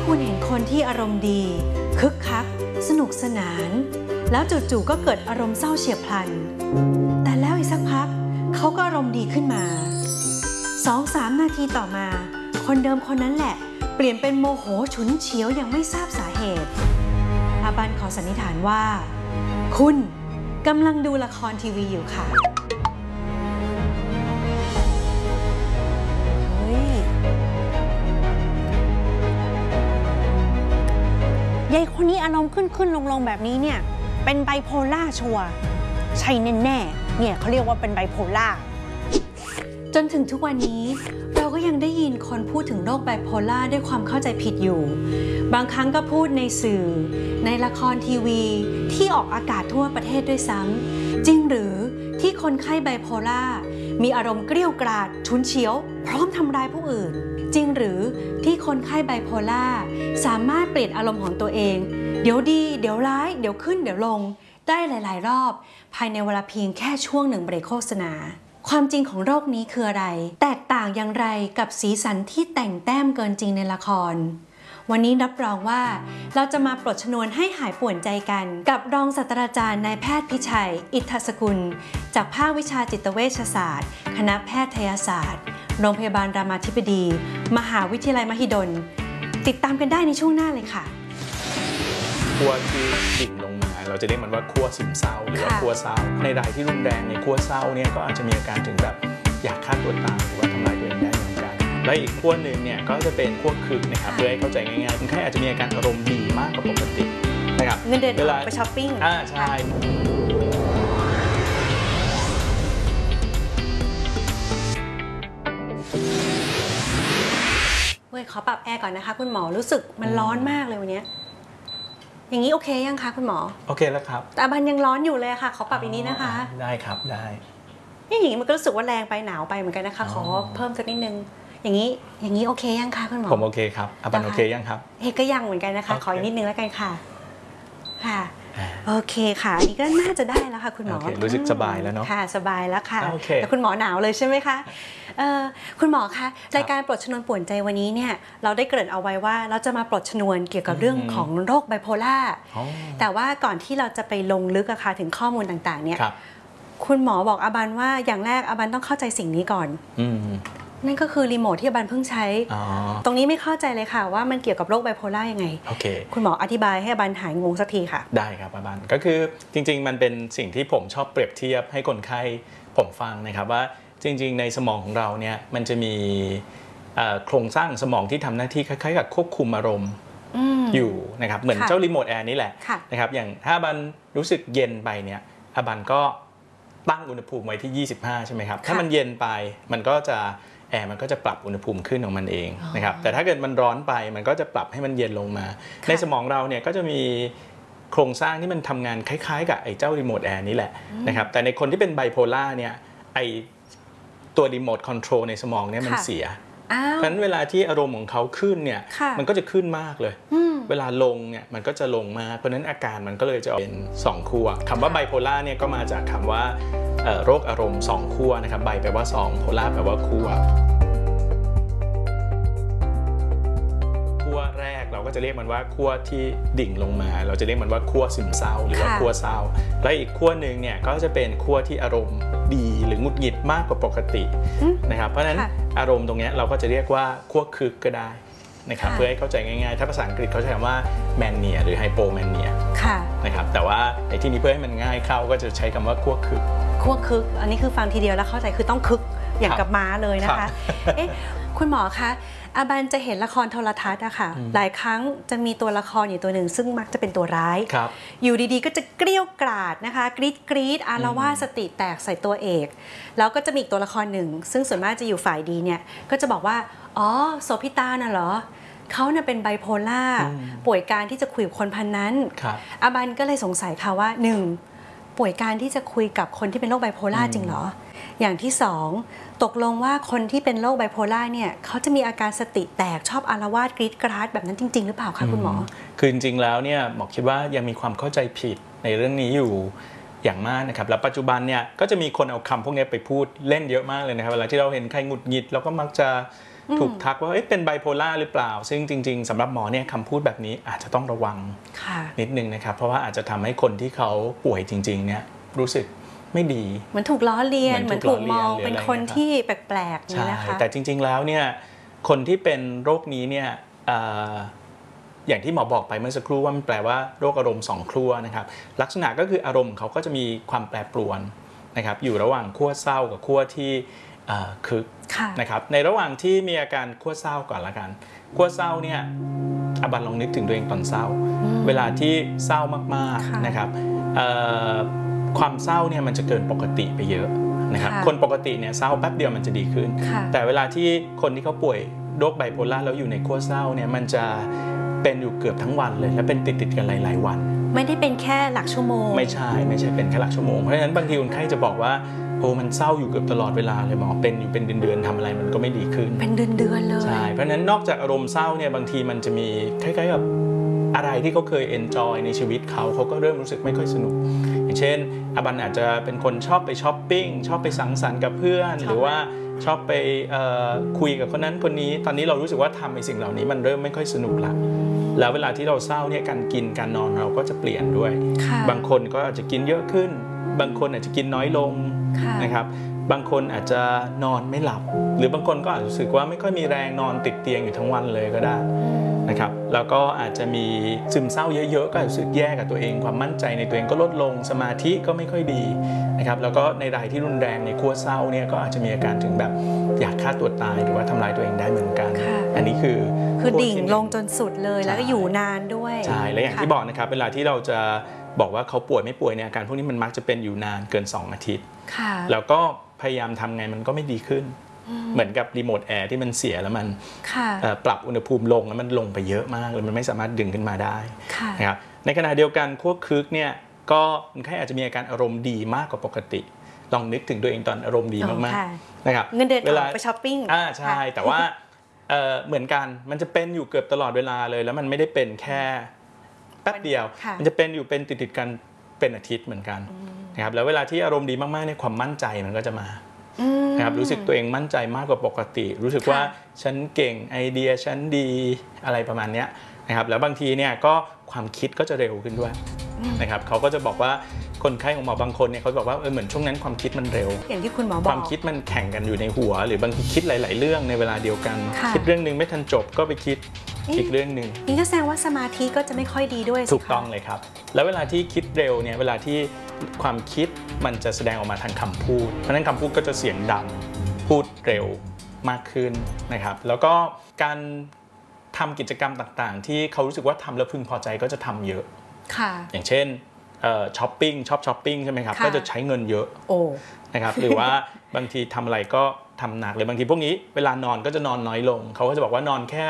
คุณเห็นคนที่อารมณ์ดีคึกคักสนุกสนานแล้วจู่ๆก็เกิดอารมณ์เศร้าเฉียบพลันแต่แล้วอีกสักพักเขาก็อารมณ์ดีขึ้นมา 2-3 นาทีต่อมาคนเดิมคนนั้นแหละเปลี่ยนเป็นโมโหฉุนเฉียวอย่างไม่ทราบสาเหตุอาบันขอสันนิษฐานว่าคุณกำลังดูละครทีวีอยู่ค่ะยายคนนี้อารมณ์ขึ้นลงแบบนี้เนี่ยเป็นไบโพล่าชัวร์ใช่แน่ๆเนี่ยเขาเรียกว่าเป็นไบโพล่าจนถึงทุกวันนี้เราก็ยังได้ยินคนพูดถึงโรคไบโพล่าด้วยความเข้าใจผิดอยู่บางครั้งก็พูดในสื่อในละครทีวีที่ออกอากาศทั่วประเทศด้วยซ้ำจริงหรือที่คนไข้ไบโพล่ามีอารมณ์เกรี้ยวกราดฉุนเฉียวพร้อมทำร้ายผู้อื่นจริงหรือที่คนไข้ไบโพล่าสามารถเปลี่ยนอารมณ์ของตัวเองเดี๋ยวดีเดี๋ยวร้ายเดี๋ยวขึ้นเดี๋ยวลงได้หลายๆรอบภายในเวลาเพียงแค่ช่วงหนึ่งเบรกโฆษณาความจริงของโรคนี้คืออะไรแตกต่างอย่างไรกับสีสันที่แต่งแต้มเกินจริงในละครวันนี้รับรองว่าเราจะมาปลดชนวนให้หายป่วนใจกันกับรองศาสตราจารย์นายแพทย์พิชัยอิทธสกุลจากภาควิชาจิตเวชศาสตร์คณะแพทยศาสตร์โรงพยาบาลรามาธิบดีมหาวิทยาลัยมหิดลติดตามกันได้ในช่วงหน้าเลยค่ะขั้วที่ดิ่งลงมาเราจะเรียกมันว่าขั้วซึมเศร้าหรือว่าขั้วเศร้าในรายที่รุนแรงในขั้วเศร้าเนี่ยก็อาจจะมีอาการถึงแบบอยากฆ่าตัวตายหรือว่าทำลายตัวเองได้เหมือนกันและอีกขั้วหนึ่งเนี่ยก็จะเป็นขั้วคึกนะครับเพื่อให้เข้าใจง่ายๆคนไข้อาจจะมีอาการอารมณ์ดีมากกว่าปกตินะครับเงินเดือนออกไปช้อปปิ้งใช่ขอปรับแอร์ก่อนนะคะคุณหมอรู้สึกมันร้อนมากเลยวันนี้อย่างนี้โอเคยังคะคุณหมอโอเคแล้วครับแต่บันยังร้อนอยู่เลยค่ะขอปรับอีกนิดนะคะได้ครับได้อย่างนี้มันก็รู้สึกว่าแรงไปหนาวไปเหมือนกันนะคะขอเพิ่มสักนิดนึงอย่างนี้โอเคยังคะคุณหมอผมโอเคครับบันโอเคยังครับก็ยังเหมือนกันนะคะขออีกนิดนึงแล้วกันค่ะโอเคค่ะอันนี้ก็น่าจะได้แล้วค่ะคุณหมอรู้สึกสบายแล้วเนาะค่ะสบายแล้วค่ะแต่คุณหมอหนาวเลยใช่ไหมคะคุณหมอคะรายการปลดชนวนป่วนใจวันนี้เนี่ยเราได้เกริ่นเอาไว้ว่าเราจะมาปลดชนวนเกี่ยวกับเรื่องของโรคไบโพล่าแต่ว่าก่อนที่เราจะไปลงลึกค่ะถึงข้อมูลต่างๆเนี่ยคุณหมอบอกอาบันว่าอย่างแรกอาบันต้องเข้าใจสิ่งนี้ก่อนนั่นก็คือรีโมทที่อาบันเพิ่งใช้ตรงนี้ไม่เข้าใจเลยค่ะว่ามันเกี่ยวกับโรคไบโพล่ายังไงคุณหมออธิบายให้อาบันหายงงสักทีค่ะได้ครับอาบันก็คือจริงๆมันเป็นสิ่งที่ผมชอบเปรียบเทียบให้คนไข้ผมฟังนะครับว่าจริงๆในสมองของเราเนี่ยมันจะมีโครงสร้างสมองที่ทำหน้าที่คล้ายๆกับควบคุมอารมณ์อยู่นะครับเหมือนเจ้ารีโมทแอร์นี่แหละนะครับอย่างถ้าอาบันรู้สึกเย็นไปเนี่ยอาบันก็ตั้งอุณหภูมิไว้ที่25ใช่ไหมครับถ้ามันเย็นไปมันก็จะแอร์มันก็จะปรับอุณหภูมิขึ้นของมันเองนะครับแต่ถ้าเกิดมันร้อนไปมันก็จะปรับให้มันเย็นลงมาในสมองเราเนี่ยก็จะมีโครงสร้างที่มันทำงานคล้ายๆกับไอ้เจ้ารีโมทแอร์นี่แหละนะครับแต่ในคนที่เป็นไบโพล่าเนี่ยไอ้ตัวรีโมทคอนโทรลในสมองเนี่ยมันเสียเพราะฉะนั้นเวลาที่อารมณ์ของเขาขึ้นเนี่ยมันก็จะขึ้นมากเลยเวลาลงเนี่ยมันก็จะลงมากเพราะฉะนั้นอาการมันก็เลยจะเป็น2ขั้วคำว่าไบโพล่าเนี่ยก็มาจากคำว่าโรคอารมณ์2ขั้วนะครับไบแปลว่า2โพล่าแปลว่าขั้วแรกเราก็จะเรียกมันว่าขั้วที่ดิ่งลงมาเราจะเรียกมันว่าขั้วซึมเศร้าหรือว่าขั้วเศร้าและอีกขั้วหนึ่งเนี่ยก็จะเป็นขั้วที่อารมณ์ดีหรือหงุดหงิดมากกว่าปกตินะครับเพราะฉะนั้นอารมณ์ตรงนี้เราก็จะเรียกว่าขั้วคึกก็ได้นะครับเพื่อให้เข้าใจง่ายๆถ้าภาษาอังกฤษเขาใช้คำว่าแมนเนียหรือไฮโปแมนเนียนะครับแต่ว่าในที่นี้เพื่อให้มันง่ายเข้าก็จะใช้คำว่าขั้วคึกอันนี้คือฟังทีเดียวแล้วเข้าใจคือต้องคึกอย่างกับม้าเลยนะคะคุณหมอคะอาบันจะเห็นละครโทรทัศน์อะค่ะหลายครั้งจะมีตัวละครอยู่ตัวหนึ่งซึ่งมักจะเป็นตัวร้ายอยู่ดีๆก็จะเกรี้ยวกราดนะคะกรี๊ดอาละวาดสติแตกใส่ตัวเอกแล้วก็จะมีอีกตัวละครหนึ่งซึ่งส่วนมากจะอยู่ฝ่ายดีเนี่ยก็จะบอกว่าอ๋อโสภิตาน่ะเหรอเขาเนี่ยเป็นไบโพล่าป่วยการที่จะคุยกับคนพันนั้นอาบันก็เลยสงสัยค่ะว่า1ป่วยการที่จะคุยกับคนที่เป็นโรคไบโพล่าจริงเหรออย่างที่2ตกลงว่าคนที่เป็นโรคไบโพล่าเนี่ยเขาจะมีอาการสติแตกชอบอาละวาดกรี๊ดกราดแบบนั้นจริงๆหรือเปล่าคะคุณหมอคือจริงๆแล้วเนี่ยหมอคิดว่ายังมีความเข้าใจผิดในเรื่องนี้อยู่อย่างมากนะครับแล้วปัจจุบันเนี่ยก็จะมีคนเอาคำพวกนี้ไปพูดเล่นเยอะมากเลยนะครับเวลาที่เราเห็นใครหงุดหงิดเราก็มักจะถูกทักว่าเป็นไบโพล่าหรือเปล่าซึ่งจริงๆสำหรับหมอเนี่ยคำพูดแบบนี้อาจจะต้องระวังนิดนึงนะครับเพราะว่าอาจจะทำให้คนที่เขาป่วยจริงๆเนี่ยรู้สึกไม่ดีเหมือนถูกล้อเลียนเหมือนถูกมองเป็นคนที่แปลกๆนี่นะคะแต่จริงๆแล้วเนี่ยคนที่เป็นโรคนี้เนี่ยอย่างที่หมอบอกไปเมื่อสักครู่ว่ามันแปลว่าโรคอารมณ์2ขั้วนะครับลักษณะก็คืออารมณ์เขาก็จะมีความแปรปรวนนะครับอยู่ระหว่างขั้วเศร้ากับขั้วที่คึกนะครับในระหว่างที่มีอาการขั้วเศร้าก่อนละกันขั้วเศร้าเนี่ยอบันลองนึกถึงตัวเองตอนเศร้าเวลาที่เศร้ามากๆนะครับความเศร้าเนี่ยมันจะเกินปกติไปเยอะนะครับคนปกติเนี่ยเศร้าแป๊บเดียวมันจะดีขึ้นแต่เวลาที่คนที่เขาป่วยโรคไบโพล่าแล้วอยู่ในขั้วเศร้าเนี่ยมันจะเป็นอยู่เกือบทั้งวันเลยและเป็นติดกันหลายๆวันไม่ได้เป็นแค่หลักชั่วโมงไม่ใช่เป็นแค่หลักชั่วโมงเพราะฉะนั้นบางทีคนไข้จะบอกว่าโอ้มันเศร้าอยู่เกือบตลอดเวลาเลยหมอเป็นอยู่เป็นเดือนๆทำอะไรมันก็ไม่ดีขึ้นเป็นเดือนๆเลยใช่เพราะฉะนั้นนอกจากอารมณ์เศร้าเนี่ยบางทีมันจะมีคล้ายๆกับอะไรที่เขาเคยเอนจอยในชีวิตเขาก็เริ่มรู้สึกไม่ค่อยสนุกอย่างเช่นอบันอาจจะเป็นคนชอบไปช้อปปิ้งชอบไปสังสรรค์กับเพื่อนหรือว่าชอบไปคุยกับคนนั้นคนนี้ตอนนี้เรารู้สึกว่าทำในสิ่งเหล่านี้มันเริ่มไม่ค่อยสนุกละแล้วเวลาที่เราเศร้าเนี่ยการกินการนอนเราก็จะเปลี่ยนด้วยบางคนก็อาจจะกินเยอะขึ้นบางคนอาจจะกินน้อยลงนะครับบางคนอาจจะนอนไม่หลับหรือบางคนก็อาจจะรู้สึกว่าไม่ค่อยมีแรงนอนติดเตียงอยู่ทั้งวันเลยก็ได้นะครับแล้วก็อาจจะมีซึมเศร้าเยอะๆก็รู้สึกแย่กับตัวเองความมั่นใจในตัวเองก็ลดลงสมาธิก็ไม่ค่อยดีนะครับแล้วก็ในรายที่รุนแรงในขั้วเศร้าเนี่ยก็อาจจะมีอาการถึงแบบอยากฆ่าตัวตายหรือว่าทำลายตัวเองได้เหมือนกันอันนี้คือดิ่งลงจนสุดเลยแล้วก็อยู่นานด้วยใช่และอย่างที่บอกนะครับเวลาที่เราจะบอกว่าเขาป่วยไม่ป่วยเนี่ยอาการพวกนี้มันมักจะเป็นอยู่นานเกิน2 อาทิตย์แล้วก็พยายามทำไงมันก็ไม่ดีขึ้นเหมือนกับรีโมทแอร์ที่มันเสียแล้วมันปรับอุณหภูมิลงแล้วมันลงไปเยอะมากเลยมันไม่สามารถดึงขึ้นมาได้นะครับในขณะเดียวกันขั้วคึกเนี่ยก็คนไข้อาจจะมีอาการอารมณ์ดีมากกว่าปกติลองนึกถึงตัวเองตอนอารมณ์ดีมากๆนะครับเงินเดือนออกไปช้อปปิ้งใช่แต่ว่าเหมือนกันมันจะเป็นอยู่เกือบตลอดเวลาเลยแล้วมันไม่ได้เป็นแค่แป๊บเดียวมันจะเป็นอยู่เป็นติดกันเป็นอาทิตย์เหมือนกันนะครับแล้วเวลาที่อารมณ์ดีมากๆเนี่ยความมั่นใจมันก็จะมานะครับรู้สึกตัวเองมั่นใจมากกว่าปกติรู้สึกว่าฉันเก่งไอเดียฉันดีอะไรประมาณนี้นะครับแล้วบางทีเนี่ยก็ความคิดก็จะเร็วขึ้นด้วยนะครับเขาก็จะบอกว่าคนไข้ของหมอบางคนเนี่ยเขาบอกว่าเหมือนช่วงนั้นความคิดมันเร็วอย่างที่คุณหมอบอกความคิดมันแข่งกันอยู่ในหัวหรือบางทีคิดหลายๆเรื่องในเวลาเดียวกันคิดเรื่องนึงไม่ทันจบก็ไปคิดอีกเรื่องนึงนี่ก็แสดงว่าสมาธิก็จะไม่ค่อยดีด้วยถูกต้องเลยครับแล้วเวลาที่คิดเร็วเนี่ยเวลาที่ความคิดมันจะแสดงออกมาทางคำพูดเพราะฉะนั้นคำพูดก็จะเสียงดังพูดเร็วมากขึ้นนะครับแล้วก็การทำกิจกรรมต่างๆที่เขารู้สึกว่าทำแล้วพึงพอใจก็จะทำเยอะอย่างเช่นช้อปปิ้งชอบช้อปปิ้งใช่ไหมครับก็จะใช้เงินเยอะนะครับหรือว่าบางทีทำอะไรก็ทำหนักเลยบางทีพวกนี้เวลานอนก็จะนอนน้อยลงเขาก็จะบอกว่านอนแค่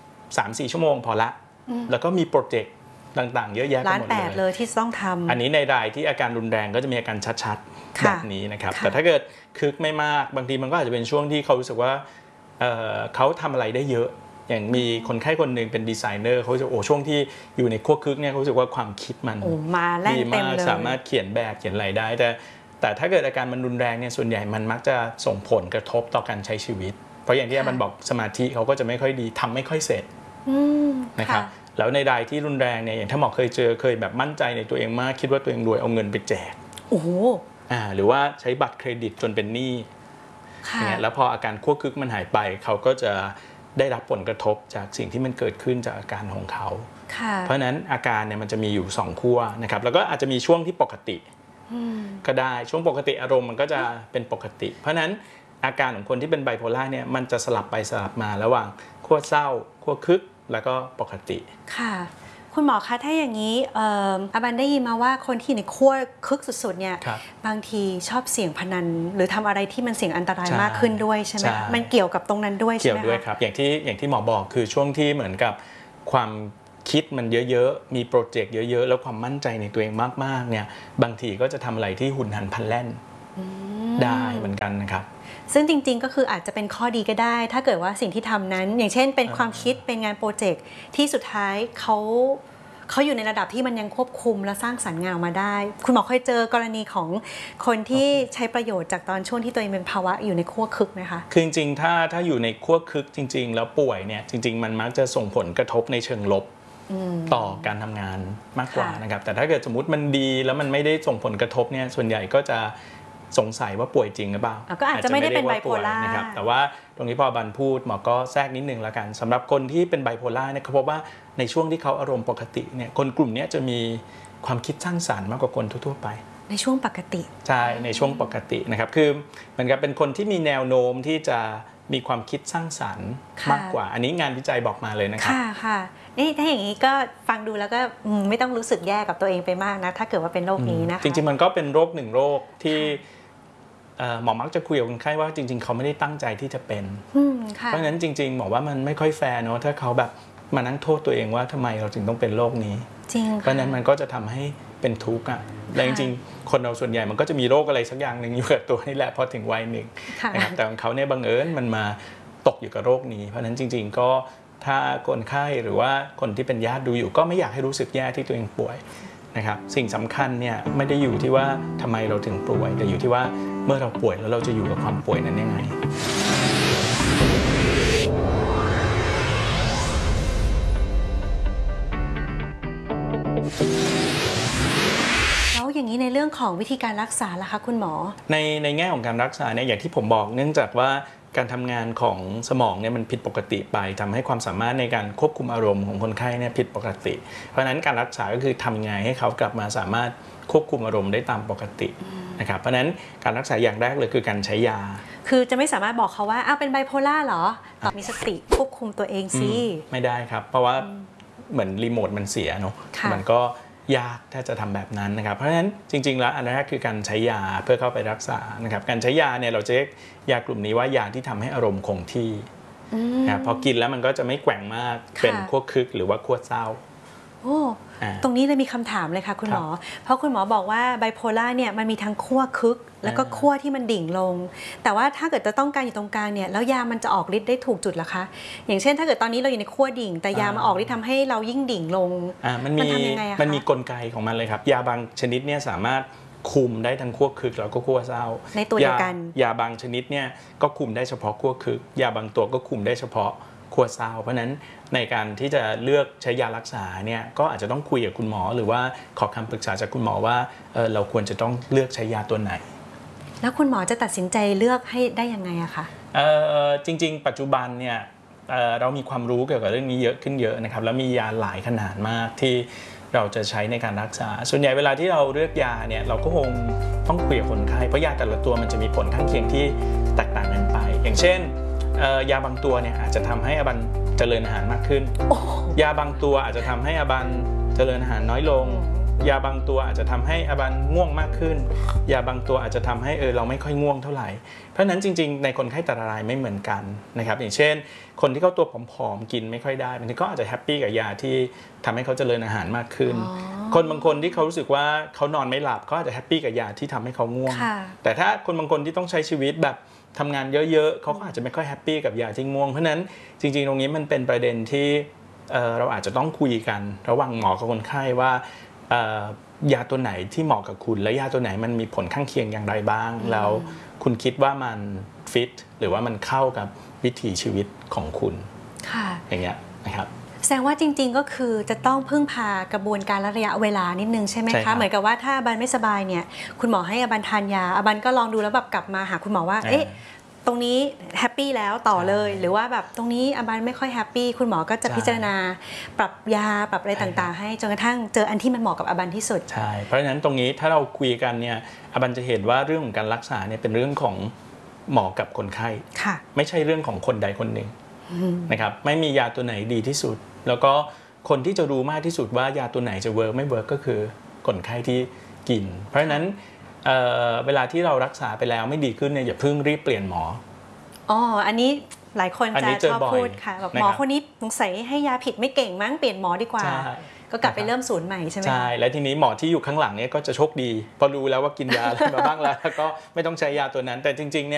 3-4 ชั่วโมงพอละแล้วก็มีโปรเจกต์ต่างๆเยอะแยะไปหมดเลยที่ต้องทำอันนี้ในรายที่อาการรุนแรงก็จะมีอาการชัดๆแบบนี้นะครับแต่ถ้าเกิดคึกไม่มากบางทีมันก็อาจจะเป็นช่วงที่เขารู้สึกว่าเขาทำอะไรได้เยอะอย่างมีคนไข้คนหนึ่งเป็นดีไซเนอร์เขาจะช่วงที่อยู่ในขั้วคึกเนี่ยเขารู้สึกว่าความคิดมันดีมากสามารถเขียนแบบเขียนอะไรได้แต่ถ้าเกิดอาการมันรุนแรงเนี่ยส่วนใหญ่มันมักจะส่งผลกระทบต่อการใช้ชีวิตเพราะอย่างที่มันบอกสมาธิเขาก็จะไม่ค่อยดีทำไม่ค่อยเสร็จนะครับแล้วในรายที่รุนแรงเนี่ยอย่างถ้าหมอเคยแบบมั่นใจในตัวเองมากคิดว่าตัวเองรวยเอาเงินไปแจกหรือว่าใช้บัตรเครดิตจนเป็นหนี้เนี่ยแล้วพออาการขั้วคึกมันหายไปเขาก็จะได้รับผลกระทบจากสิ่งที่มันเกิดขึ้นจากอาการของเขาเพราะฉะนั้นอาการเนี่ยมันจะมีอยู่2ขั้วนะครับแล้วก็อาจจะมีช่วงที่ปกติก็ได้ช่วงปกติอารมณ์มันก็จะเป็นปกติเพราะฉะนั้นอาการของคนที่เป็นไบโพล่าเนี่ยมันจะสลับไปสลับมาระหว่างขั้วเศร้าขั้วคึกแล้วก็ปกติค่ะคุณหมอคะถ้าอย่างนี้อาบันได้ยินมาว่าคนที่ในขั้วคึกสุดๆเนี่ยบางทีชอบเสี่ยงพนันหรือทำอะไรที่มันเสี่ยงอันตรายมากขึ้นด้วยใช่ไหมมันเกี่ยวกับตรงนั้นด้วยใช่ไหมคะเกี่ยวด้วยครับอย่างที่หมอบอกคือช่วงที่เหมือนกับความคิดมันเยอะๆมีโปรเจกต์เยอะๆแล้วความมั่นใจในตัวเองมากๆเนี่ยบางทีก็จะทำอะไรที่หุนหันพลันแล่นได้เหมือนกันนะครับซึ่งจริงๆก็คืออาจจะเป็นข้อดีก็ได้ถ้าเกิดว่าสิ่งที่ทำนั้นอย่างเช่นเป็นความคิดเป็นงานโปรเจกต์ที่สุดท้ายเขาเขาอยู่ในระดับที่มันยังควบคุมและสร้างสรรค์งานออกมาได้ คุณหมอเคยเจอกรณีของคนที่ใช้ประโยชน์จากตอนช่วงที่ตัวเองเป็นภาวะอยู่ในขั้วคึกไหมคะคือจริงๆถ้าอยู่ในขั้วคึกจริงๆแล้วป่วยเนี่ยจริงๆมันมักจะส่งผลกระทบในเชิงลบต่อการทำงานมากกว่านะครับแต่ถ้าเกิดสมมติมันดีแล้วมันไม่ได้ส่งผลกระทบเนี่ยส่วนใหญ่ก็จะสงสัยว่าป่วยจริงหรือเปล่าก็อาจจะไม่ได้เป็นไบโพล่านะครับแต่ว่าตรงนี้พอบันพูดหมอก็แทรกนิดนึงแล้วกันสำหรับคนที่เป็นไบโพล่าเนี่ยเขาพบว่าในช่วงที่เขาอารมณ์ปกติเนี่ยคนกลุ่มนี้จะมีความคิดสร้างสรรค์มากกว่าคนทั่วๆไปในช่วงปกติใช่ในช่วงปกตินะครับคือเหมือนกับเป็นคนที่มีแนวโน้มที่จะมีความคิดสร้างสรรค์มากกว่าอันนี้งานวิจัยบอกมาเลยนะครับค่ะนี่ถ้าอย่างนี้ก็ฟังดูแล้วก็ไม่ต้องรู้สึกแย่กับตัวเองไปมากนะถ้าเกิดว่าเป็นโรคนี้นะคะจริงๆมันก็เป็นโรคหนึ่งโรคที่หมอมักจะคุยกับคนไข้ว่าจริงๆเขาไม่ได้ตั้งใจที่จะเป็นเพราะฉะนั้นจริงๆหมอว่ามันไม่ค่อยแฟร์เนอะถ้าเขาแบบมานั่งโทษตัวเองว่าทำไมเราถึงต้องเป็นโรคนี้จริงเพราะฉะนั้นมันก็จะทำให้เป็นทุกข์อ่ะและจริงๆคนเราส่วนใหญ่มันก็จะมีโรคอะไรสักอย่างหนึ่งอยู่กับตัวนี่แหละพอถึงวัยหนึ่งนะครับแต่ของเขาเนี่ยบังเอิญมันมาตกอยู่กับโรคนี้เพราะฉะนั้นจริงๆก็ถ้าคนไข้หรือว่าคนที่เป็นญาติดูอยู่ก็ไม่อยากให้รู้สึกแย่ที่ตัวเองป่วยนะครับสิ่งสำคัญเนี่ยไม่ได้อยู่ที่ว่าทำไมเราถึงป่วยแต่อยู่ที่ว่าเมื่อเราป่วยแล้วเราจะอยู่กับความป่วยนั้นยังไงแล้วอย่างนี้ในเรื่องของวิธีการรักษาล่ะคะคุณหมอในแง่ของการรักษาเนี่ยอย่างที่ผมบอกเนื่องจากว่าการทำงานของสมองเนี่ยมันผิดปกติไปทำให้ความสามารถในการควบคุมอารมณ์ของคนไข้เนี่ยผิดปกติเพราะฉะนั้นการรักษาก็คือทำไงให้เขากลับมาสามารถควบคุมอารมณ์ได้ตามปกตินะครับเพราะฉะนั้นการรักษาอย่างแรกเลยคือการใช้ยาคือจะไม่สามารถบอกเขาว่าเป็นไบโพล่าเหรอมีสติควบคุมตัวเองสิไม่ได้ครับเพราะว่าเหมือนรีโมทมันเสียเนาะมันก็ยากถ้าจะทำแบบนั้นนะครับเพราะฉะนั้นจริงๆแล้วอันแรกคือการใช้ยาเพื่อเข้าไปรักษานะครับการใช้ยาเนี่ยเราจะเรียกยากลุ่มนี้ว่ายาที่ทำให้อารมณ์คงที่นะพอกินแล้วมันก็จะไม่แกว่งมากเป็นขั้วคึกหรือว่าขั้วเศร้าตรงนี้เลยมีคำถามเลยค่ะคุณหมอเพราะคุณหมอบอกว่าไบโพล่าเนี่ยมันมีทั้งขั้วคึกแล้วก็ขั้วที่มันดิ่งลงแต่ว่าถ้าเกิดจะต้องการอยู่ตรงกลางเนี่ยแล้วยามันจะออกฤทธิ์ได้ถูกจุดหรอคะอย่างเช่นถ้าเกิดตอนนี้เราอยู่ในขั้วดิ่งแต่ยามาออกฤทธิ์ทำให้เรายิ่งดิ่งลงมันทำยังไงคะมันมีกลไกของมันเลยครับยาบางชนิดเนี่ยสามารถคุมได้ทั้งขั้วคึกแล้วก็ขั้วเศร้าในตัวเดียวกันยาบางชนิดเนี่ยก็คุมได้เฉพาะขั้วคึกยาบางตัวก็คุมได้เฉพาะขั้วเศร้าเพราะนั้นในการที่จะเลือกใช้ยารักษาเนี่ยก็อาจจะต้องคุยกับคุณหมอหรือว่าขอคำปรึกษาจากคุณหมอว่าเราควรจะต้องเลือกใช้ยาตัวไหนแล้วคุณหมอจะตัดสินใจเลือกให้ได้ยังไงอะคะจริงๆปัจจุบันเนี่ยเรามีความรู้เกี่ยวกับเรื่องนี้เยอะขึ้นเยอะนะครับแล้วมียาหลายขนาดมากที่เราจะใช้ในการรักษาส่วนใหญ่เวลาที่เราเลือกยาเนี่ยเราก็คงต้องคุยกับคนไข้เพราะยาแต่ละตัวมันจะมีผลข้างเคียงที่แตกต่างกันไปอย่างเช่นยาบางตัวเนี่ยอาจจะทำให้อบันเจริญอาหารมากขึ้นยาบางตัวอาจจะทำให้อบันเจริญอาหารน้อยลงยาบางตัวอาจจะทำให้อบันง่วงมากขึ้นยาบางตัวอาจจะทำให้เราไม่ค่อยง่วงเท่าไหร่เพราะฉะนั้นจริงๆในคนไข้แต่ละรายไม่เหมือนกันนะครับอย่างเช่นคนที่เขาตัวผอมๆกินไม่ค่อยได้บางทีก็อาจจะแฮปปี้กับยาที่ทำให้เขาเจริญอาหารมากขึ้นคนบางคนที่เขารู้สึกว่าเขานอนไม่หลับเขาอาจจะแฮปปี้กับยาที่ทำให้เขาง่วงแต่ถ้าคนบางคนที่ต้องใช้ชีวิตแบบทำงานเยอะๆเขาก็อาจจะไม่ค่อยแฮปปี้กับยาที่ง่วงเพราะนั้นจริงๆตรงนี้มันเป็นประเด็นที่เราอาจจะต้องคุยกันระหว่างหมอกับคนไข้ว่ายาตัวไหนที่เหมาะกับคุณและยาตัวไหนมันมีผลข้างเคียงอย่างไรบ้างแล้วคุณคิดว่ามันฟิตหรือว่ามันเข้ากับวิถีชีวิตของคุณอย่างเงี้ยนะครับแสดงว่าจริงๆก็คือจะต้องพึ่งพากระบวนการและระยะเวลานิดนึงใช่ไหมคะเหมือนกับว่าถ้าอบันไม่สบายเนี่ยคุณหมอให้อบันทานยาอบันก็ลองดูแล้วแบบกลับมาหาคุณหมอว่าตรงนี้แฮปปี้แล้วต่อเลยหรือว่าแบบตรงนี้อบันไม่ค่อยแฮปปี้คุณหมอก็จะพิจารณาปรับยาปรับอะไรต่างๆให้จนกระทั่งเจออันที่มันเหมาะกับอบันที่สุดใช่เพราะฉะนั้นตรงนี้ถ้าเราคุยกันเนี่ยอบันจะเห็นว่าเรื่องของการรักษาเนี่ยเป็นเรื่องของหมอกับคนไข้ไม่ใช่เรื่องของคนใดคนหนึ่งนะครับไม่มียาตัวไหนดีที่สุดแล้วก็คนที่จะรู้มากที่สุดว่ายาตัวไหนจะเวิร์กไม่เวิร์กก็คือคนไข้ที่กินเพราะฉะนั้นเวลาที่เรารักษาไปแล้วไม่ดีขึ้นเนี่ยอย่าเพิ่งรีบเปลี่ยนหมออันนี้หลายคนจะชอบพูดค่ะแบบหมอคนนี้สงสัยให้ยาผิดไม่เก่งมั้งเปลี่ยนหมอดีกว่าก็กลับไปเริ่มศูนย์ใหม่ใช่ไหมใช่และทีนี้หมอที่อยู่ข้างหลังเนี่ยก็จะโชคดีพอรู้แล้วว่ากินยาอะไรมาบ้างแล้วก็ไม่ต้องใช้ยาตัวนั้นแต่จริงๆเนี่ย